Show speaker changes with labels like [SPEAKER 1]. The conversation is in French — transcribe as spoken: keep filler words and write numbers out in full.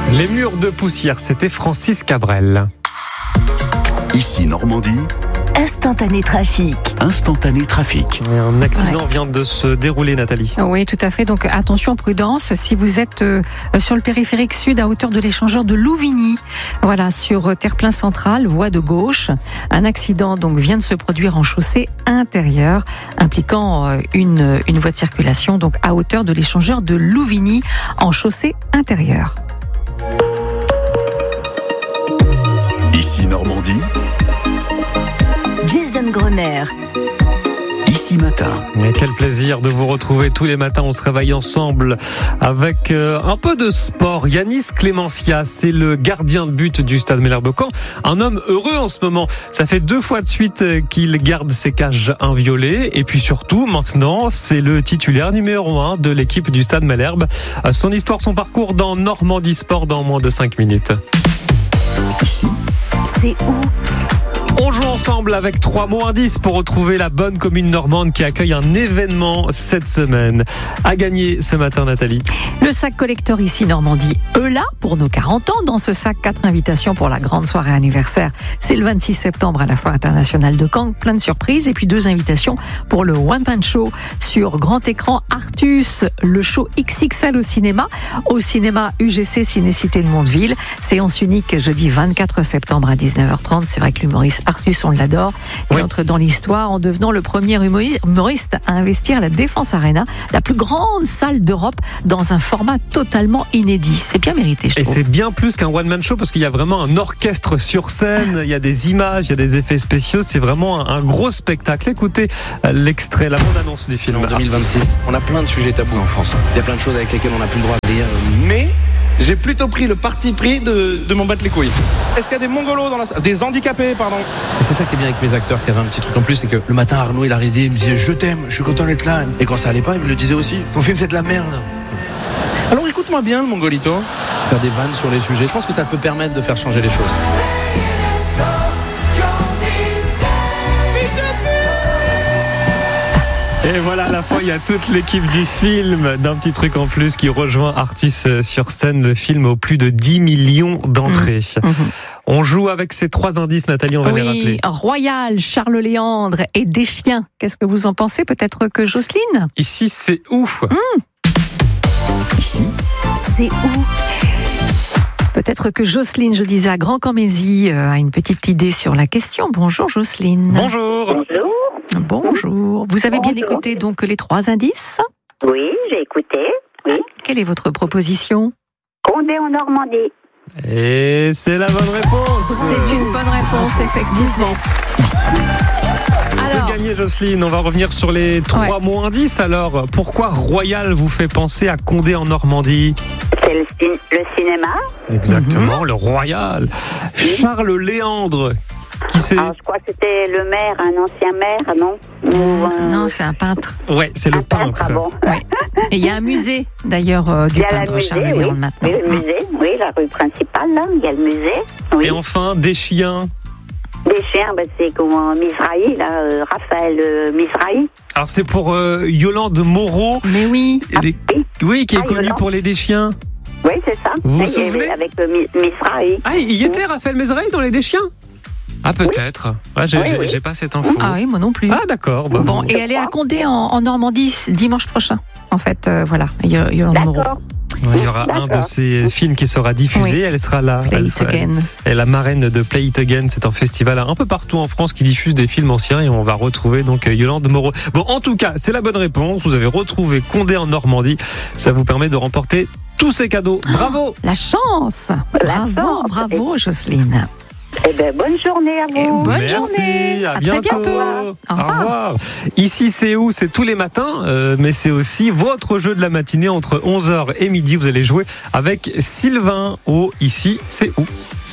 [SPEAKER 1] Les murs de poussière, c'était Francis Cabrel.
[SPEAKER 2] Ici Normandie.
[SPEAKER 3] Instantané trafic.
[SPEAKER 2] Instantané trafic.
[SPEAKER 1] Et un accident
[SPEAKER 3] Ouais.
[SPEAKER 1] vient de se dérouler, Nathalie.
[SPEAKER 4] Oui, tout à fait. Donc attention, prudence. Si vous êtes euh, sur le périphérique sud, à hauteur de l'échangeur de Louvigny, voilà, sur terre-plein central, voie de gauche, un accident donc vient de se produire en chaussée intérieure, impliquant euh, une une voie de circulation donc à hauteur de l'échangeur de Louvigny en chaussée intérieure.
[SPEAKER 2] Ici Normandie.
[SPEAKER 3] Jason Grosner.
[SPEAKER 2] Ici Matin.
[SPEAKER 1] Et quel plaisir de vous retrouver tous les matins. On se réveille ensemble avec euh, un peu de sport. Yanis Clémencia, c'est le gardien de but du Stade Malherbe-Caen. Un homme heureux en ce moment. Ça fait deux fois de suite qu'il garde ses cages inviolées. Et puis surtout, maintenant, c'est le titulaire numéro un de l'équipe du Stade Malherbe. Son histoire, son parcours dans Normandie Sport dans moins de cinq minutes.
[SPEAKER 2] Ici.
[SPEAKER 3] C'est où?
[SPEAKER 1] On joue ensemble avec trois mots indices pour retrouver la bonne commune normande qui accueille un événement cette semaine. À gagner ce matin, Nathalie.
[SPEAKER 4] Le sac collector ici Normandie. Eux là, pour nos quarante ans, dans ce sac, quatre invitations pour la grande soirée anniversaire. C'est le vingt-six septembre à la Foire internationale de Caen, plein de surprises. Et puis deux invitations pour le One Man Show sur grand écran Artus, le show X X L au cinéma, au cinéma U G C Ciné-Cité de Mondeville. Séance unique jeudi vingt-quatre septembre à dix-neuf heures trente. C'est vrai que l'humoriste Artus, on l'adore. Il
[SPEAKER 1] Oui.
[SPEAKER 4] entre dans l'histoire en devenant le premier humoriste à investir à la Défense Arena, la plus grande salle d'Europe, dans un format totalement inédit. C'est bien mérité, je
[SPEAKER 1] Et
[SPEAKER 4] trouve.
[SPEAKER 1] c'est bien plus qu'un one-man show parce qu'il y a vraiment un orchestre sur scène, il y a des images, il y a des effets spéciaux. C'est vraiment un, un gros spectacle. Écoutez euh, l'extrait, la bande-annonce du film.
[SPEAKER 5] En deux mille vingt-six, on a plein de sujets tabous en France. Il y a plein de choses avec lesquelles on n'a plus le droit de dire. Mais j'ai plutôt pris le parti pris de, de m'en battre les couilles. Est-ce qu'il y a des mongolos dans la salle? Des handicapés, pardon. Et c'est ça qui est bien avec mes acteurs, qui avaient un petit truc en plus, c'est que le matin, Arnaud, il arrivait, il me disait « Je t'aime, je suis content d'être là ». Et quand ça allait pas, il me le disait aussi « Ton film, c'est de la merde ». Alors écoute-moi bien, le mongolito. Faire des vannes sur les sujets, je pense que ça peut permettre de faire changer les choses.
[SPEAKER 1] Et voilà, à la fin, il y a toute l'équipe du film, d'un petit truc en plus qui rejoint Artus sur scène, le film aux plus de dix millions d'entrées.
[SPEAKER 4] Mmh.
[SPEAKER 1] On joue avec ces trois indices, Nathalie, on va les rappeler.
[SPEAKER 4] Oui, Royal, Charles Léandre et des chiens. Qu'est-ce que vous en pensez? Peut-être que Jocelyne?
[SPEAKER 1] Ici, c'est où?
[SPEAKER 2] Ici.
[SPEAKER 3] C'est où?
[SPEAKER 4] Peut-être que Jocelyne, je disais à Grand-Camésie, euh, a une petite idée sur la question. Bonjour Jocelyne.
[SPEAKER 1] Bonjour.
[SPEAKER 6] Bonjour.
[SPEAKER 4] Bonjour. Vous avez bien
[SPEAKER 6] Bonjour.
[SPEAKER 4] écouté donc les trois indices.
[SPEAKER 6] Oui, j'ai écouté. Oui.
[SPEAKER 4] Quelle est votre proposition?
[SPEAKER 6] Condé en Normandie.
[SPEAKER 1] Et c'est la bonne réponse.
[SPEAKER 4] C'est une bonne réponse, effectivement.
[SPEAKER 1] C'est
[SPEAKER 4] Alors,
[SPEAKER 1] gagné, Jocelyne. On va revenir sur les trois
[SPEAKER 4] Ouais.
[SPEAKER 1] mots indices. Alors, pourquoi Royal vous fait penser à Condé en Normandie?
[SPEAKER 6] C'est le, cin- le cinéma.
[SPEAKER 1] Exactement, le Royal. Charles Léandre, qui c'est?
[SPEAKER 6] Alors, je crois que c'était le maire, un ancien maire, non Ou, euh,
[SPEAKER 4] non, c'est un peintre.
[SPEAKER 1] Ouais, c'est le
[SPEAKER 6] un peintre,
[SPEAKER 1] peintre.
[SPEAKER 6] ah bon.
[SPEAKER 4] Ouais. Et il y a un musée, d'ailleurs, euh, du
[SPEAKER 6] Il y a le
[SPEAKER 4] peintre
[SPEAKER 6] musée,
[SPEAKER 4] Charles
[SPEAKER 6] oui.
[SPEAKER 4] Léandre maintenant.
[SPEAKER 6] Oui, le musée, oui, la rue principale, là, il y a le musée. Oui.
[SPEAKER 1] Et enfin, des chiens.
[SPEAKER 6] Des chiens, bah, c'est comment Misrahi, là, euh, Raphaël euh, Misrahi.
[SPEAKER 1] Alors, c'est pour euh, Yolande Moreau.
[SPEAKER 4] Mais oui.
[SPEAKER 1] Et les-
[SPEAKER 6] Oui,
[SPEAKER 1] Oui, qui est
[SPEAKER 6] Ah,
[SPEAKER 1] connue
[SPEAKER 6] Yolande.
[SPEAKER 1] pour les des chiens.
[SPEAKER 6] oui, c'est ça.
[SPEAKER 1] Vous vous
[SPEAKER 6] Et il y avait
[SPEAKER 1] souvenez
[SPEAKER 6] avec euh, Mi- Misrahi.
[SPEAKER 1] Ah, il y était Raphaël Mézeray dans les des chiens? Ah, peut-être. Ouais, j'ai,
[SPEAKER 6] Oui,
[SPEAKER 1] j'ai-
[SPEAKER 6] oui.
[SPEAKER 1] j'ai pas cette info.
[SPEAKER 4] Ah oui, moi non plus.
[SPEAKER 1] Ah, d'accord. Bah,
[SPEAKER 4] Bon,
[SPEAKER 1] bon.
[SPEAKER 4] et elle est à Condé en, en Normandie dimanche prochain. En fait, euh, voilà, Yo- Yolande Moreau.
[SPEAKER 6] D'accord.
[SPEAKER 1] Ouais, il y aura un de
[SPEAKER 6] D'accord.
[SPEAKER 1] ces films qui sera diffusé.
[SPEAKER 4] Oui.
[SPEAKER 1] Elle sera là.
[SPEAKER 4] Play
[SPEAKER 1] elle,
[SPEAKER 4] it
[SPEAKER 1] sera-
[SPEAKER 4] again.
[SPEAKER 1] elle est la marraine de Play It Again. C'est un festival un peu partout en France qui diffuse des films anciens et on va retrouver donc Yolande Moreau. Bon, en tout cas, c'est la bonne réponse. Vous avez retrouvé Condé en Normandie. Ça vous permet de remporter tous ces cadeaux. Bravo!
[SPEAKER 4] La chance.
[SPEAKER 6] La
[SPEAKER 4] Bravo,
[SPEAKER 6] chance.
[SPEAKER 4] bravo, Jocelyne.
[SPEAKER 6] Eh bien, bonne journée à vous.
[SPEAKER 4] Et bonne
[SPEAKER 1] Merci,
[SPEAKER 4] journée.
[SPEAKER 1] à,
[SPEAKER 4] À
[SPEAKER 1] bientôt.
[SPEAKER 4] très bientôt. Au revoir.
[SPEAKER 1] Ici, c'est où? C'est tous les matins, euh, mais c'est aussi votre jeu de la matinée entre onze heures et midi. Vous allez jouer avec Sylvain au Ici, c'est où?